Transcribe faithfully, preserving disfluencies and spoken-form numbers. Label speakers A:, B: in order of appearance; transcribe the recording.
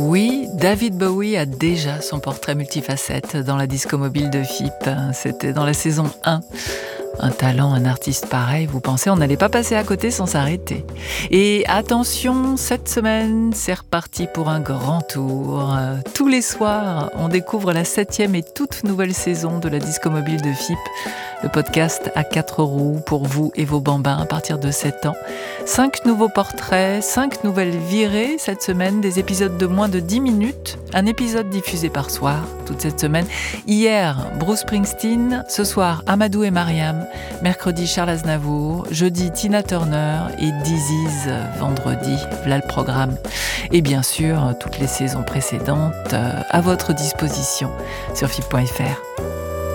A: Oui, David Bowie a déjà son portrait multifacette dans la disco mobile de F I P. C'était dans la saison un. Un talent, un artiste pareil, vous pensez on n'allait pas passer à côté sans s'arrêter. Et attention, cette semaine, c'est reparti pour un grand tour. Tous les soirs, on découvre la septième et toute nouvelle saison de la disco mobile de F I P, le podcast à quatre roues pour vous et vos bambins à partir de sept ans. Cinq nouveaux portraits, cinq nouvelles virées cette semaine, des épisodes de moins de dix minutes, un épisode diffusé par soir toute cette semaine. Hier, Bruce Springsteen, ce soir, Amadou et Mariam, mercredi, Charles Aznavour, jeudi, Tina Turner et Disease vendredi. Voilà le programme. Et bien sûr, toutes les saisons précédentes euh, à votre disposition sur F I P point F R.